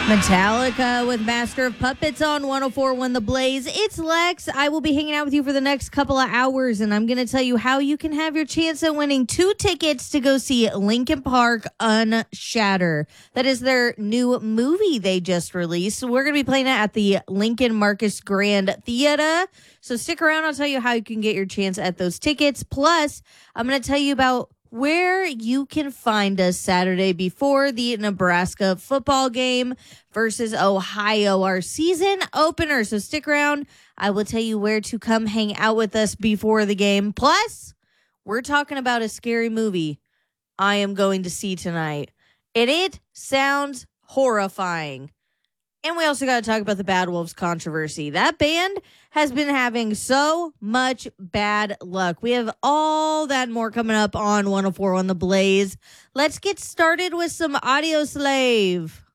Metallica with Master of Puppets on 104.1 The Blaze. It's Lex. I will be hanging out with you for the next couple of hours, and I'm going to tell you how you can have your chance at winning 2 tickets to go see Linkin Park Unshatter. That is their new movie they just released. We're going to be playing it at the Lincoln Marcus Grand Theater. So stick around. I'll tell you how you can get your chance at those tickets. Plus, I'm going to tell you about where you can find us Saturday before the Nebraska football game versus Ohio, our season opener. So stick around. I will tell you where to come hang out with us before the game. Plus, we're talking about a scary movie I am going to see tonight, and it sounds horrifying. And we also got to talk about the Bad Wolves controversy. That band has been having so much bad luck. We have all that and more coming up on 104 on The Blaze. Let's get started with some Audio Slave.